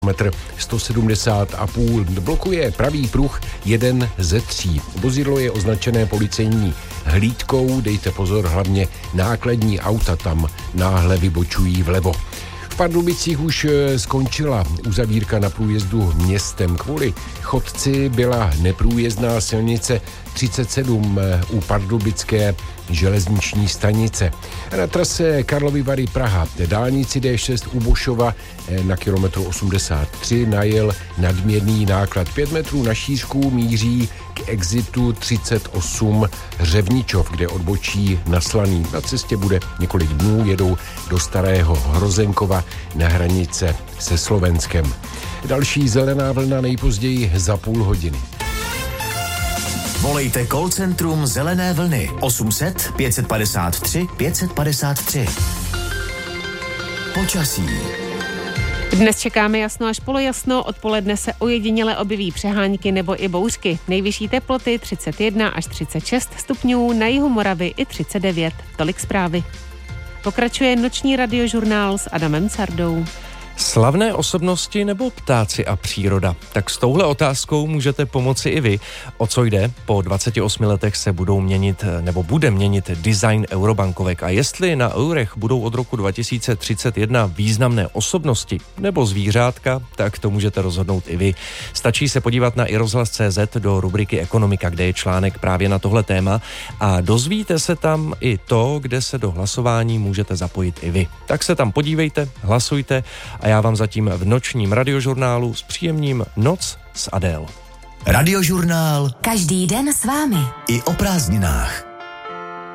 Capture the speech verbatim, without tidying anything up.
metr sto sedmdesát a půl. Blokuje pravý pruh jeden ze tří. Vozidlo je označené policejní hlídkou, dejte pozor, hlavně nákladní auta tam náhle vybočují vlevo. V Pardubicích už skončila uzavírka na průjezdu městem. Kvůli chodci byla neprůjezdná silnice třicet sedm u pardubické železniční stanice. Na trase Karlovy Vary Praha dálnici D šest u Bošova na kilometru osmdesát tři najel nadměrný náklad. Pět metrů na šířku míří k exitu třicet osm Řevničov, kde odbočí na Slaný. Na cestě bude několik dnů, jedou do Starého Hrozenkova na hranice se Slovenskem. Další zelená vlna nejpozději za půl hodiny. Volejte call centrum Zelené vlny osm set pět padesát tři pět padesát tři. Počasí. Dnes čekáme jasno až polojasno, odpoledne se ojediněle objeví přehánky nebo i bouřky. Nejvyšší teploty třicet jedna až třicet šest stupňů, na jihu Moravy i třicet devět. Tolik zprávy. Pokračuje noční radiožurnál s Adamem Cardou. Slavné osobnosti nebo ptáci a příroda? Tak s touhle otázkou můžete pomoci i vy. O co jde? Po dvaceti osmi letech se budou měnit, nebo bude měnit design eurobankovek. A jestli na eurech budou od roku dva tisíce třicet jedna významné osobnosti nebo zvířátka, tak to můžete rozhodnout i vy. Stačí se podívat na iRozhlas tečka cé zet do rubriky Ekonomika, kde je článek právě na tohle téma a dozvíte se tam i to, kde se do hlasování můžete zapojit i vy. Tak se tam podívejte, hlasujte a já vám zatím v nočním radiožurnálu s příjemním Noc s Adél. Radiožurnál každý den s vámi. I o prázdninách.